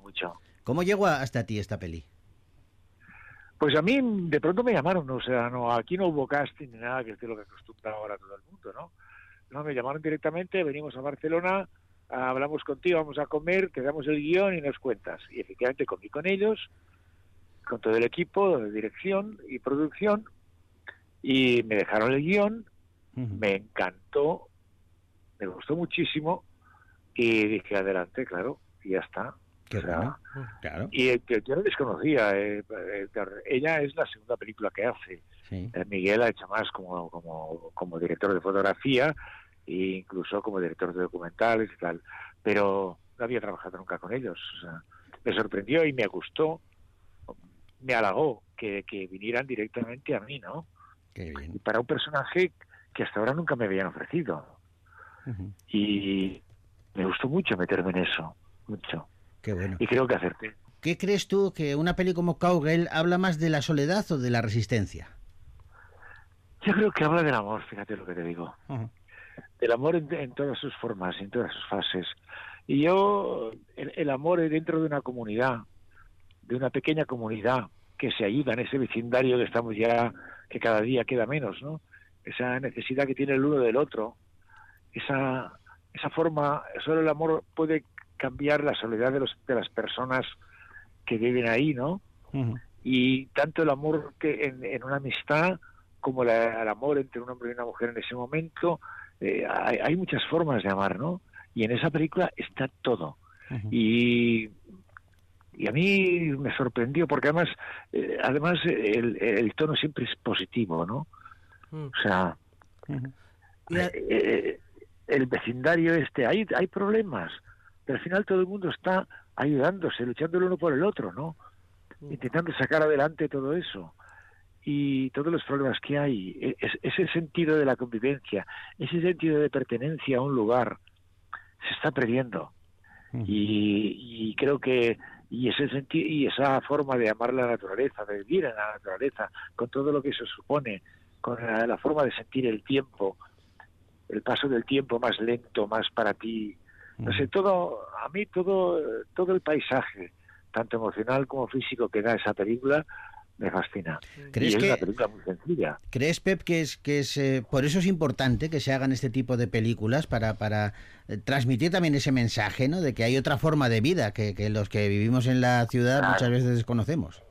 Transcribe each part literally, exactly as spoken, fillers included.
mucho. ¿Cómo llegó hasta ti esta peli? Pues a mí de pronto me llamaron, o sea, no, aquí no hubo casting ni nada, que es lo que acostumbra ahora todo el mundo, ¿no? No, me llamaron directamente, venimos a Barcelona, hablamos contigo, vamos a comer, te damos el guión y nos cuentas. Y efectivamente comí con ellos, con todo el equipo de dirección y producción, y me dejaron el guión, uh-huh. Me encantó, me gustó muchísimo, y dije, adelante, claro, y ya está. Qué o sea, bueno. Claro. Y eh, yo no desconocía, eh, eh, ella es la segunda película que hace. Sí. Eh, Miguel ha hecho más como, como, como director de fotografía e incluso como director de documentales y tal, pero no había trabajado nunca con ellos. O sea, me sorprendió y me gustó, me halagó que, que vinieran directamente a mí, ¿no? Qué bien. Y para un personaje que hasta ahora nunca me habían ofrecido. Uh-huh. Y me gustó mucho meterme en eso, mucho. Qué bueno. Y creo que acerté. ¿Qué crees tú que una peli como Cowgirl habla más de la soledad o de la resistencia? Yo creo que habla del amor, fíjate lo que te digo. Uh-huh. Del amor en, en todas sus formas, en todas sus fases. Y yo, el, el amor dentro de una comunidad, de una pequeña comunidad que se ayuda en ese vecindario que estamos ya, que cada día queda menos, ¿no? Esa necesidad que tiene el uno del otro, esa, esa forma, solo el amor puede cambiar la soledad de, los, de las personas que viven ahí, ¿no? Uh-huh. Y tanto el amor que en, en una amistad como la, el amor entre un hombre y una mujer en ese momento, eh, hay, hay muchas formas de amar, ¿no? Y en esa película está todo. Uh-huh. Y, y a mí me sorprendió, porque además, eh, además el, el tono siempre es positivo, ¿no? Uh-huh. O sea, uh-huh. eh, eh, el vecindario este, hay, hay problemas, pero al final todo el mundo está ayudándose, luchando el uno por el otro, ¿no? Uh-huh. Intentando sacar adelante todo eso. Y todos los problemas que hay, es, ese sentido de la convivencia, ese sentido de pertenencia a un lugar, se está perdiendo. Uh-huh. Y, y creo que y ese sentido y esa forma de amar la naturaleza, de vivir en la naturaleza, con todo lo que eso supone, con la, la forma de sentir el tiempo, el paso del tiempo más lento, más para ti, uh-huh. No sé, todo, a mí todo, todo el paisaje, tanto emocional como físico que da esa película, me fascina. ¿Crees y es que, una película muy sencilla. ¿Crees, Pep, que es que es eh, por eso es importante que se hagan este tipo de películas para para eh, transmitir también ese mensaje, ¿no? De que hay otra forma de vida que, que los que vivimos en la ciudad claro. muchas veces desconocemos.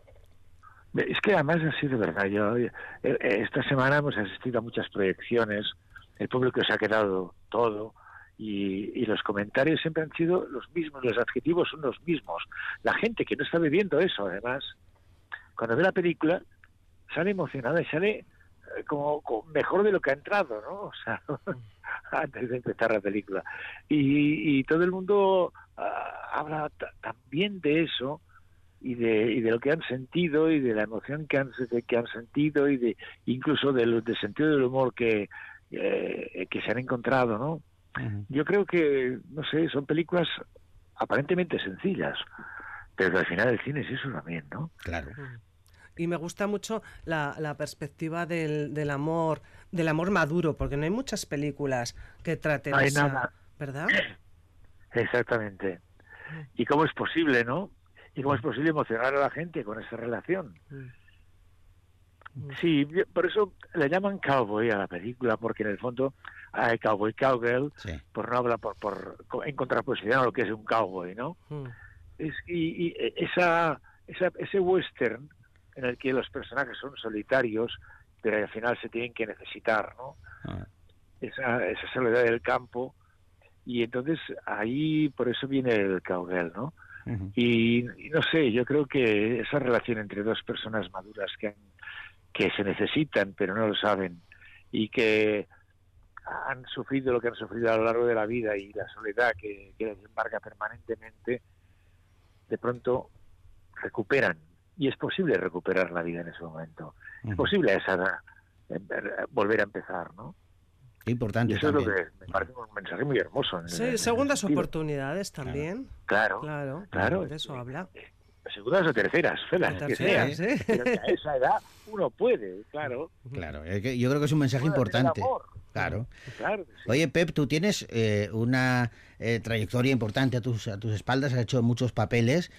Es que además ha sido verdad. Yo esta semana hemos asistido a muchas proyecciones. El público se ha quedado todo. Y, y los comentarios siempre han sido los mismos, los adjetivos son los mismos. La gente que no está viviendo eso, además, cuando ve la película, sale emocionada y sale eh, como, como mejor de lo que ha entrado, ¿no? O sea, antes de empezar la película. Y, y todo el mundo uh, habla t- también de eso y de, y de lo que han sentido y de la emoción que han, de, que han sentido y de incluso del, del sentido del humor que, eh, que se han encontrado, ¿no? Uh-huh. Yo creo que, no sé, son películas aparentemente sencillas, pero al final el cine es eso también, ¿no? Claro. Y me gusta mucho la, la perspectiva del, del amor, del amor maduro, porque no hay muchas películas que traten no hay esa, nada. ¿verdad? Exactamente. ¿Y cómo es posible, no? ¿Y cómo es posible emocionar a la gente con esa relación? Sí, por eso le llaman cowboy a la película, porque en el fondo hay cowboy, cowgirl, sí. por no hablar por, por en contraposición a lo que es un cowboy, ¿no? Mm. Es, y, y esa, esa ese western en el que los personajes son solitarios, pero al final se tienen que necesitar, ¿no? Ah. Esa, esa soledad del campo, y entonces ahí por eso viene el cowgirl, ¿no? Uh-huh. Y, y no sé, yo creo que esa relación entre dos personas maduras que han, que se necesitan pero no lo saben y que han sufrido lo que han sufrido a lo largo de la vida y la soledad que, que les embarga permanentemente, de pronto recuperan. Y es posible recuperar la vida en ese momento. Uh-huh. Es posible a esa edad volver a empezar, ¿no? Qué importante. Y eso también. Es lo que me parece un mensaje muy hermoso. En sí, el, en segundas oportunidades también. Claro, claro, claro. De eso habla. Segundas o terceras, felas, o terceras, que sean, ¿eh? Pero que a esa edad uno puede, claro. Claro, yo creo que es un mensaje importante. Claro. claro sí. Oye, Pep, tú tienes eh, una eh, trayectoria importante a tus, a tus espaldas, has hecho muchos papeles.